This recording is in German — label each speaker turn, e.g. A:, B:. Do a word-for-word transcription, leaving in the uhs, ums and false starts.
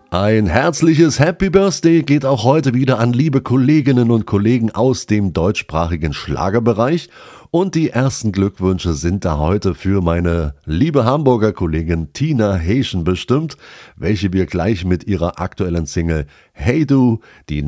A: Ein herzliches Happy Birthday geht auch heute wieder an liebe Kolleginnen und Kollegen aus dem deutschsprachigen Schlagerbereich. Und die ersten Glückwünsche sind da heute für meine liebe Hamburger Kollegin Tina Heeschen bestimmt, welche wir gleich mit ihrer aktuellen Single Hey Du, die